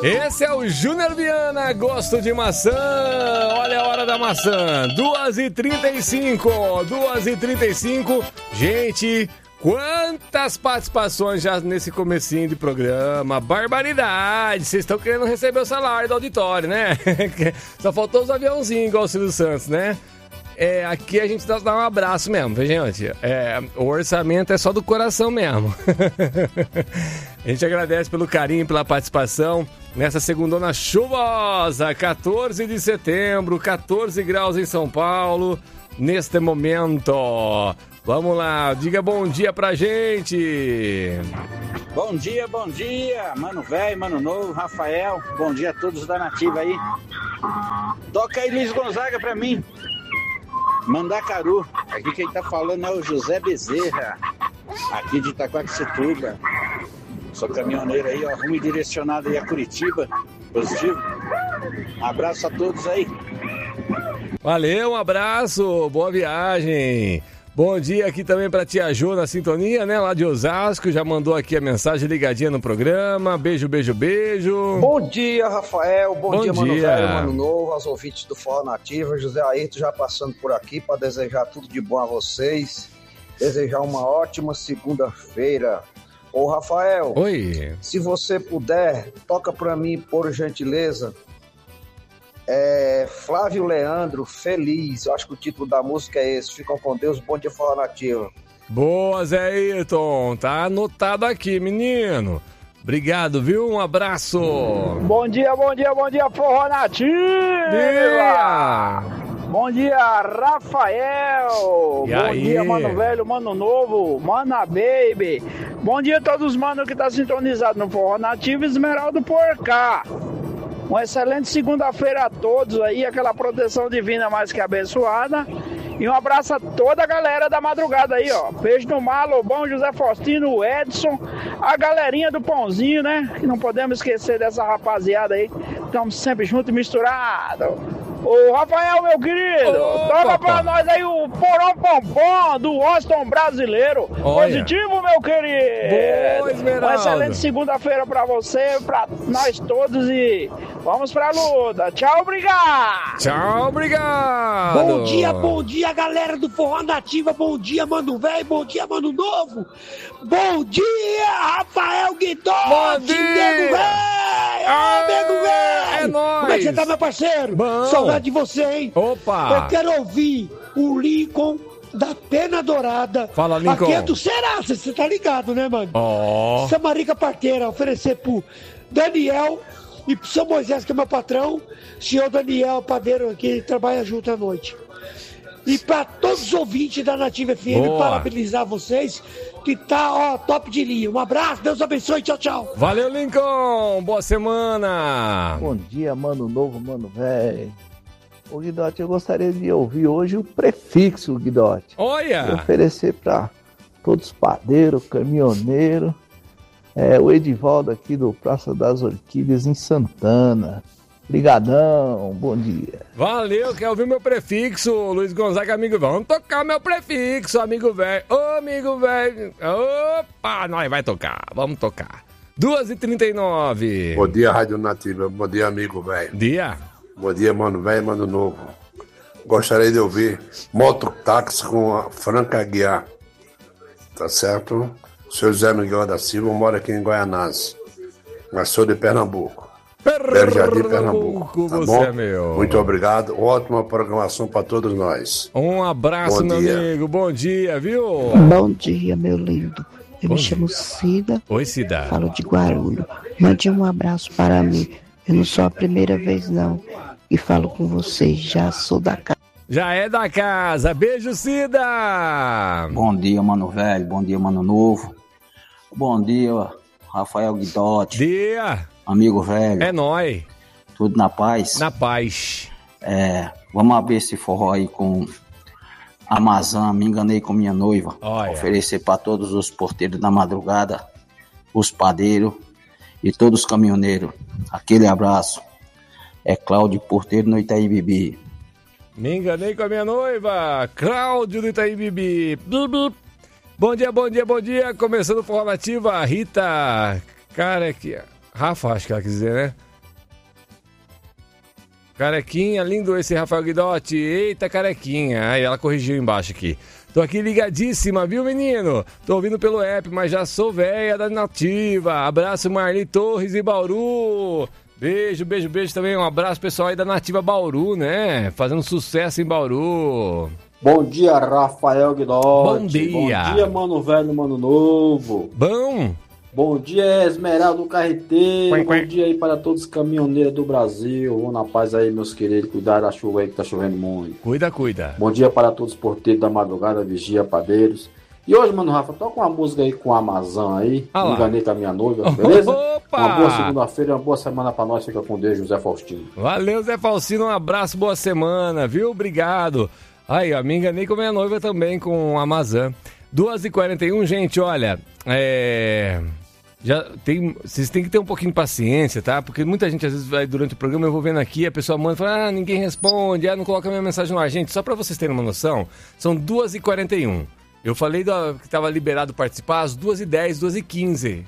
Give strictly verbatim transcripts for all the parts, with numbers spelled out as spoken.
Esse é o Júnior Viana, gosto de maçã. Olha a hora da maçã, duas e trinta e cinco, duas e trinta e cinco. Gente, quantas participações já nesse comecinho de programa, barbaridade. Vocês estão querendo receber o salário do auditório, né? Só faltou os aviãozinhos igual o Silvio Santos, né? É, aqui a gente dá um abraço mesmo, viu, gente? É, o orçamento é só do coração mesmo. A gente agradece pelo carinho, pela participação nessa segundona chuvosa, quatorze de setembro, quatorze graus em São Paulo, neste momento. Vamos lá, diga bom dia pra gente. Bom dia, bom dia, mano velho, mano novo, Rafael. Bom dia a todos da Nativa aí. Toca aí Luiz Gonzaga pra mim. Mandacaru, aqui quem tá falando é o José Bezerra, aqui de Itaquaquecetuba. Sou caminhoneiro aí, ó, rumo e direcionado aí a Curitiba, positivo. Um abraço a todos aí. Valeu, um abraço, boa viagem. Bom dia aqui também pra tia Jo na sintonia, né, lá de Osasco, já mandou aqui a mensagem ligadinha no programa, beijo, beijo, beijo. Bom dia, Rafael, bom, bom dia, dia, mano velho, mano novo, aos ouvintes do Forró Nativa, José Ayrton já passando por aqui para desejar tudo de bom a vocês, desejar uma ótima segunda-feira. Ô, Rafael, oi. Se você puder, toca pra mim, por gentileza, É, Flávio Leandro, Feliz. Eu acho que o título da música é esse. Ficam com Deus, bom dia, Forró Nativa. Boa, Zé Ayrton. Tá anotado aqui, menino. Obrigado, viu? Um abraço. Bom dia, bom dia, bom dia, Forró Nativa. Dia. Bom dia, Rafael. E bom aí? dia, mano velho, mano novo, mana baby. Bom dia a todos os manos que tá sintonizado no Forró Nativa, Esmeraldo por cá. Uma excelente segunda-feira a todos aí, aquela proteção divina mais que abençoada. E um abraço a toda a galera da madrugada aí, ó. Beijo no mar, Lobão, José Faustino, o Edson, a galerinha do Pãozinho, né? Que não podemos esquecer dessa rapaziada aí. Estamos sempre juntos e misturados. Ô, Rafael, meu querido, toca pra nós aí o Porão Pompom do Austin brasileiro. Olha. Positivo, meu querido. Boa, Esmeralda. Uma excelente segunda-feira pra você, pra nós todos e vamos pra luta. Tchau, obrigado. Tchau, obrigado. Bom dia, bom dia, galera do Forró Nativa. Bom dia, mano velho. Bom dia, mano novo. Bom dia, Rafael Guidotti. Bom dia. Nego velho. Ô, nego velho. É nóis. Como é que você tá, meu parceiro? Bom. Saudade de você, hein? Opa. Eu quero ouvir o Lincoln da Pena Dourada. Fala, Lincoln. Aqui é do Serasa, você tá ligado, né, mano? Ó. Samarica Parteira, oferecer pro Daniel e pro São Moisés, que é meu patrão, senhor Daniel, padeiro, que trabalha junto à noite. E para todos os ouvintes da Nativa F M, Boa. parabenizar vocês, que tá, ó, top de linha. Um abraço, Deus abençoe, tchau, tchau. Valeu, Lincoln. Boa semana. Bom dia, mano novo, mano velho. Ô, Guidotti, eu gostaria de ouvir hoje o prefixo, Guidotti. Olha. Oferecer para todos os padeiros, caminhoneiros. É, o Edivaldo aqui do Praça das Orquídeas em Santana. Obrigadão, bom dia. Valeu, quer ouvir meu prefixo, Luiz Gonzaga, amigo velho. Vamos tocar meu prefixo, amigo velho. Ô, amigo velho. Opa, nós vai tocar, vamos tocar. duas e trinta e nove. Bom dia, Rádio Nativa. Bom dia, amigo velho. Dia. Bom dia, mano velho, mano novo. Gostaria de ouvir Mototáxi com a Franca Aguiar. Tá certo? O senhor José Miguel da Silva mora aqui em Guaianazes. Mas sou de Pernambuco. Belo Jardim, Pernambuco. Tá você bom? é meu. Muito obrigado. Ótima programação para todos nós. Um abraço, Bom meu dia. amigo. Bom dia, viu? Bom dia, meu lindo. Eu Bom me dia. chamo Cida, Oi, Cida. falo de Guarulhos. Mande um abraço para mim. Eu não sou a primeira vez, não. E falo com vocês, já sou da casa. Já é da casa. Beijo, Cida. Bom dia, mano velho. Bom dia, mano novo. Bom dia, Rafael Guidotti. Dia. Amigo velho. É nóis. Tudo na paz? Na paz. É, vamos abrir esse forró aí com Amazã, me enganei com minha noiva. Olha. Oferecer para todos os porteiros da madrugada, os padeiros e todos os caminhoneiros. Aquele abraço. É Cláudio, porteiro no Itaí Bibi. Me enganei com a minha noiva, Cláudio do Itaí Bibi. Blu, blu. Bom dia, bom dia, bom dia. Começando o Forró Nativa, Rita, cara, que Rafa, acho que ela quis dizer, né? Carequinha, lindo esse Rafael Guidotti. Eita, carequinha. Aí ela corrigiu embaixo aqui. Tô aqui ligadíssima, viu, menino? Tô ouvindo pelo app, mas já sou véia da Nativa. Abraço, Marli Torres e Bauru. Beijo, beijo, beijo também. Um abraço, pessoal aí da Nativa Bauru, né? Fazendo sucesso em Bauru. Bom dia, Rafael Guidotti. Bom dia. Bom dia, mano velho, mano novo. Bom. Bom dia, Esmeraldo Carreteiro. Quen, quen. Bom dia aí para todos os caminhoneiros do Brasil. Vão na paz aí, meus queridos. Cuidar da chuva aí que tá chovendo muito. Cuida, cuida. Bom dia para todos os porteiros da madrugada, vigia, padeiros. E hoje, mano, Rafa, toca uma música aí com a Amazon aí. Ah Me enganei com a minha noiva, beleza? Opa! Uma boa segunda-feira, uma boa semana pra nós. Fica com Deus, José Faustino. Valeu, Zé Faustino. Um abraço, boa semana, viu? Obrigado. Aí, ó, me enganei com a minha noiva também, com a Amazon. duas e quarenta e um, gente, olha, é... Já tem, vocês têm que ter um pouquinho de paciência, tá? Porque muita gente, às vezes, vai durante o programa, eu vou vendo aqui, a pessoa manda e fala, ah, ninguém responde, ah, não coloca minha mensagem no ar. Gente, só pra vocês terem uma noção, são duas e quarenta e um. Eu falei do, que estava liberado participar às duas e dez, duas e quinze.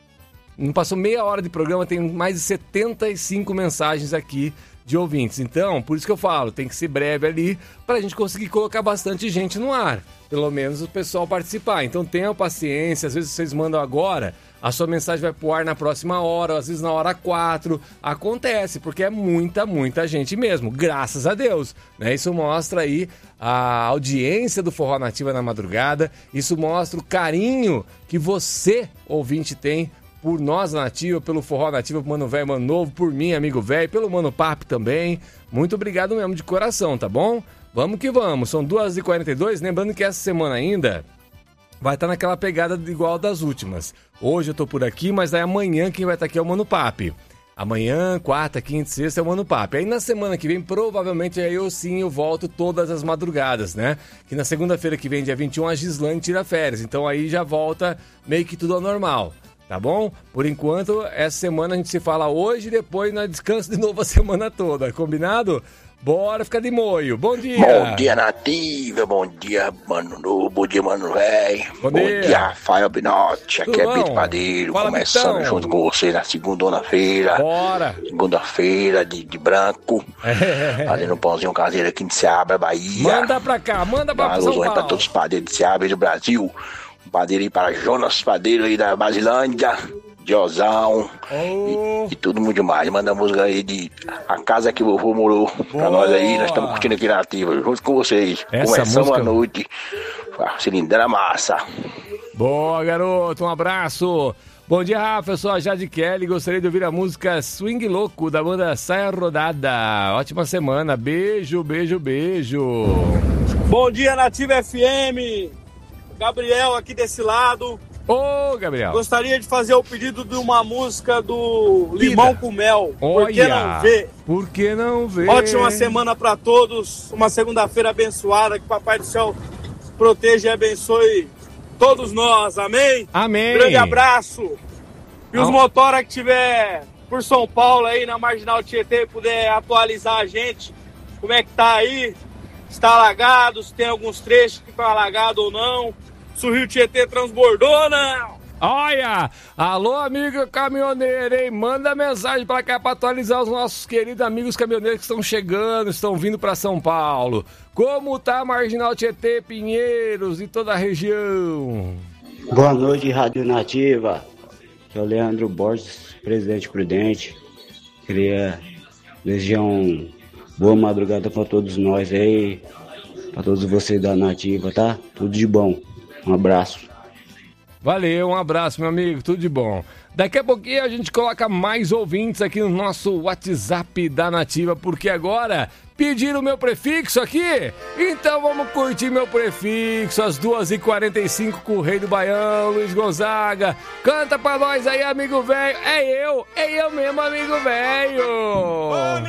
Não passou meia hora de programa, tem mais de setenta e cinco mensagens aqui de ouvintes. Então, por isso que eu falo, tem que ser breve ali pra gente conseguir colocar bastante gente no ar. Pelo menos o pessoal participar. Então tenham paciência, às vezes vocês mandam agora, a sua mensagem vai pro ar na próxima hora, às vezes na hora quatro. Acontece, porque é muita, muita gente mesmo. Graças a Deus. Né? Isso mostra aí a audiência do Forró Nativa na madrugada. Isso mostra o carinho que você, ouvinte, tem por nós Nativa, pelo Forró Nativa, Mano Velho, Mano Novo, por mim, amigo velho, pelo Mano Papo também. Muito obrigado mesmo de coração, tá bom? Vamos que vamos. São duas e quarenta e dois. Lembrando que essa semana ainda vai estar naquela pegada igual das últimas. Hoje eu tô por aqui, mas aí amanhã quem vai estar aqui é o Mano Papo. Amanhã, quarta, quinta e sexta é o Mano Papo. Aí na semana que vem, provavelmente aí eu sim eu volto todas as madrugadas, né? Que na segunda-feira que vem, dia vinte e um, a Gislane tira férias. Então aí já volta meio que tudo ao normal. Tá bom? Por enquanto, essa semana a gente se fala hoje e depois nós descansa de novo a semana toda. Combinado? Bora ficar de molho. Bom dia. Bom dia, Nativa. Bom dia, Mano Novo. Bom dia, Mano Velho. Bom, bom dia. dia, Rafael Binotti. Aqui Tudo é Bito bom? Padeiro. Fala, começando Bitão. junto com vocês na segunda-feira. Bora. Segunda-feira de, de branco. É. Fazendo um pãozinho caseiro aqui em Seabra, Bahia. Manda pra cá, manda pra Alô, São São Paulo. para todos os padeiros de Seabra e do Brasil. Um padeiro aí para Jonas, padeiro aí da Basilândia. Diozão oh. e, e tudo muito mais. Manda a música aí de A Casa que o Vovô Morou pra Boa. nós aí. Nós estamos curtindo aqui na Ativa, junto com vocês. Essa Começamos música... a noite, cilindrada massa. Boa, garoto, um abraço. Bom dia, Rafa, eu sou a Jade Kelly. Gostaria de ouvir a música Swing Louco da banda Saia Rodada. Ótima semana, beijo, beijo, beijo. Bom dia, Nativa F M. Gabriel aqui desse lado. Ô, Gabriel. Gostaria de fazer o pedido de uma música do Limão com Mel. Por que não ver? Por que não ver? Ótima semana para todos. Uma segunda-feira abençoada. Que o Papai do Céu proteja e abençoe todos nós. Amém? Amém. Grande abraço. E os Am... motora que tiver por São Paulo aí na Marginal Tietê puder atualizar a gente. Como é que tá aí? Está alagado? Se tem alguns trechos que estão alagados ou não? Se o Rio Tietê transbordou, não? Olha! Alô, amigo caminhoneiro, hein? Manda mensagem pra cá pra atualizar os nossos queridos amigos caminhoneiros que estão chegando, estão vindo pra São Paulo. Como tá a Marginal Tietê, Pinheiros e toda a região? Boa noite, Rádio Nativa. Aqui é o Leandro Borges, presidente Prudente. Queria desejar uma boa madrugada pra todos nós aí, pra todos vocês da Nativa, tá? Tudo de bom. Um abraço. Valeu, um abraço, meu amigo, tudo de bom. Daqui a pouquinho a gente coloca mais ouvintes aqui no nosso WhatsApp da Nativa, porque agora pediram o meu prefixo aqui. Então vamos curtir meu prefixo às duas e quarenta e cinco com o Rei do Baião, Luiz Gonzaga. Canta pra nós aí, amigo velho. É eu, é eu mesmo, amigo velho.